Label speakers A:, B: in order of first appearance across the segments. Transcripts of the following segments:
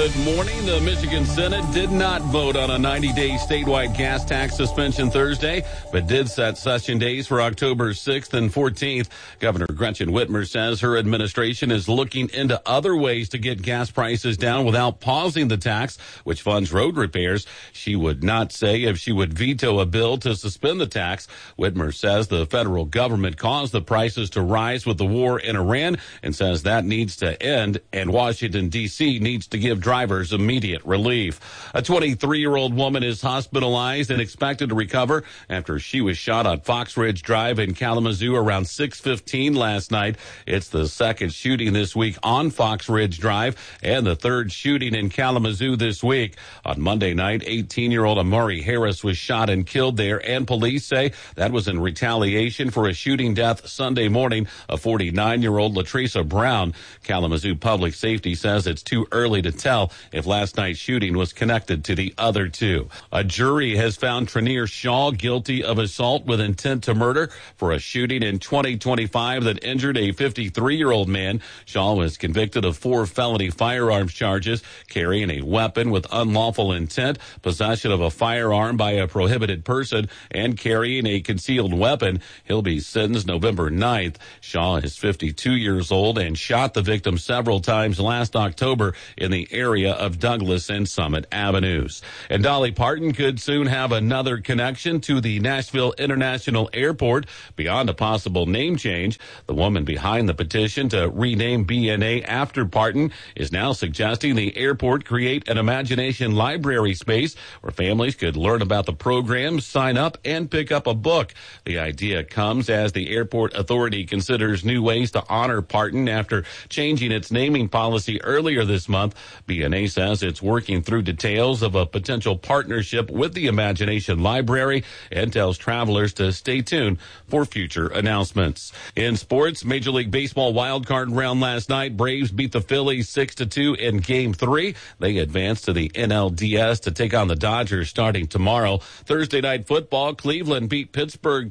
A: Good morning. The Michigan Senate did not vote on a 90-day statewide gas tax suspension Thursday, but did set session days for October 6th and 14th. Governor Gretchen Whitmer says her administration is looking into other ways to get gas prices down without pausing the tax, which funds road repairs. She would not say if she would veto a bill to suspend the tax. Whitmer says the federal government caused the prices to rise with the war in Iran and says that needs to end, and Washington, D.C. needs to give drivers immediate relief. A 23-year-old woman is hospitalized and expected to recover after she was shot on Fox Ridge Drive in Kalamazoo around 6:15 last night. It's the second shooting this week on Fox Ridge Drive and the third shooting in Kalamazoo this week. On Monday night, 18-year-old Amari Harris was shot and killed there, and police say that was in retaliation for a shooting death Sunday morning of 49-year-old Latresa Brown. Kalamazoo Public Safety says it's too early to tell if last night's shooting was connected to the other two. A jury has found Trenier Shaw guilty of assault with intent to murder for a shooting in 2025 that injured a 53-year-old man. Shaw was convicted of 4 felony firearms charges: carrying a weapon with unlawful intent, possession of a firearm by a prohibited person, and carrying a concealed weapon. He'll be sentenced November 9th. Shaw is 52 years old and shot the victim several times last October in the area of Douglas and Summit Avenues. And Dolly Parton could soon have another connection to the Nashville International Airport beyond a possible name change. The woman behind the petition to rename BNA after Parton is now suggesting the airport create an imagination library space where families could learn about the program, sign up, and pick up a book. The idea comes as the airport authority considers new ways to honor Parton after changing its naming policy earlier this month. BNA says it's working through details of a potential partnership with the Imagination Library and tells travelers to stay tuned for future announcements. In sports, Major League Baseball wildcard round last night. Braves beat the Phillies 6-2 in Game 3. They advance to the NLDS to take on the Dodgers starting tomorrow. Thursday night football, Cleveland beat Pittsburgh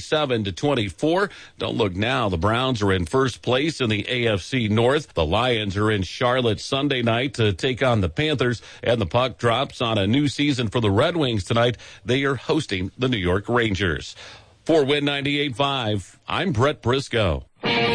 A: 27-24. Don't look now. The Browns are in first place in the AFC North. The Lions are in Charlotte Sunday night to take on the Panthers, and the puck drops on a new season for the Red Wings tonight. They are hosting the New York Rangers. For Win 98.5, I'm Brett Briscoe.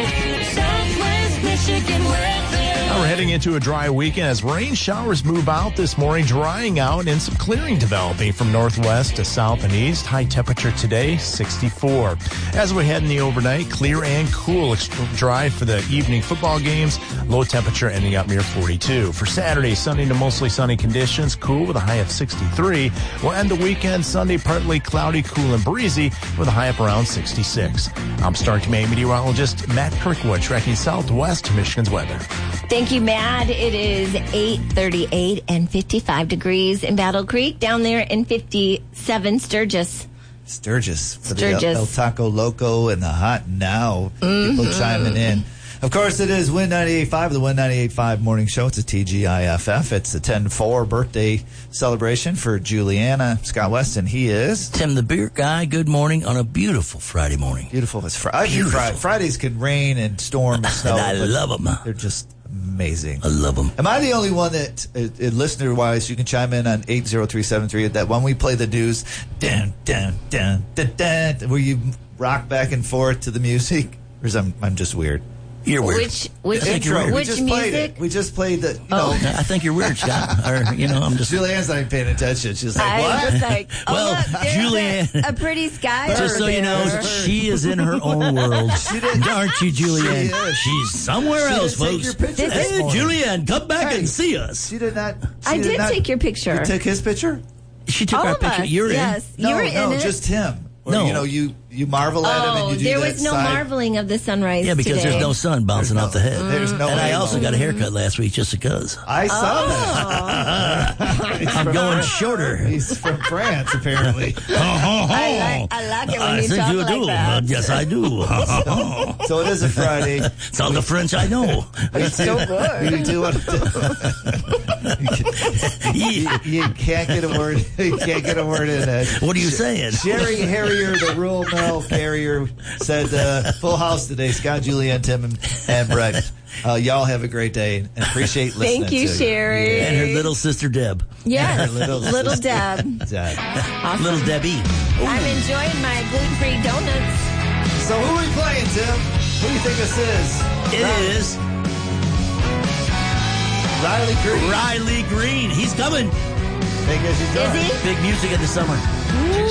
B: Southwest Michigan weather.
C: Now we're heading into a dry weekend as rain showers move out this morning, drying out and some clearing developing from northwest to south and east. High temperature today, 64. As we head in the overnight, clear and cool, dry for the evening football games. Low temperature ending up near 42. For Saturday, sunny to mostly sunny conditions, cool with a high of 63. We'll end the weekend Sunday, partly cloudy, cool and breezy with a high up around 66. I'm Star Command meteorologist Matt Kirkwood, tracking southwest Michigan's weather.
D: Thank you, Matt. It is 8:38 and 55 degrees in Battle Creek. Down there in 57, Sturgis.
E: For the El Taco Loco and the Hot Now. People chiming in. Of course, it is Win 98.5, the Win 98.5 morning show. It's a TGIFF. It's a 10-4 birthday celebration for Juliana Scott Weston. He is
F: Tim the Beer Guy. Good morning on a beautiful Friday morning.
E: Beautiful. It's Fridays can rain and storm and snow.
F: And I love them.
E: They're just amazing.
F: I love them.
E: Am I the only one that, listener-wise, you can chime in on 80373, that when we play the news, dun, dun, dun, dun, dun, where you rock back and forth to the music? Or is I'm just weird?
F: You're weird.
D: Which
E: intro?
D: Which music?
E: We just played the,
F: I think you're weird, Scott. Or, I'm just...
E: Julianne's not even paying attention. She's like,
D: I'm
E: what?
D: just like,
F: Well,
D: look, there's
F: Julianne...
D: a pretty sky
F: Just
D: over
F: so you know,
D: there.
F: she is in her own world. Aren't you, Julianne?
E: She is.
F: She's somewhere else,
E: Take
F: folks.
E: your picture this
F: Hey,
E: morning.
F: Julianne, come back and see us.
E: She did not.
D: I did take your picture.
E: You took his picture?
F: She took
D: All
F: our
D: of
F: picture.
D: us,
F: You're
D: yes.
F: in.
D: You were in it.
E: Just him. Or,
F: No.
E: You marvel at him and you do
D: there
E: that
D: was no
E: side.
D: marveling of the sunrise
F: Yeah, because
D: today.
F: there's no sun bouncing off the head.
E: There's no
F: And I
E: halo.
F: also got a haircut last week just because.
E: I saw that.
F: I'm going shorter.
E: He's from France, apparently.
D: I like it when you
F: think
D: talk
F: you
D: like
F: do.
D: that.
F: Yes, I do.
E: So it is a Friday.
F: It's all the French I know.
D: It's so good.
E: You do what you can't get a word. You can't get a word in it.
F: What are you saying?
E: Jerry Harrier, the rural mail carrier, said full house today. Scott, Julianne, Tim, and Brett. Y'all have a great day and appreciate listening.
D: Thank you,
E: to
D: Sherry.
F: And her little sister, Deb.
D: Yes,
E: Her little
D: little
E: sister.
D: Deb. Awesome.
F: Little Debbie.
D: I'm enjoying my gluten-free donuts.
E: So who are we playing, Tim? Who do you think this is?
F: It is
E: Riley Green.
F: Riley Green. He's coming.
E: Think as you
D: Is he?
F: Big music in the summer.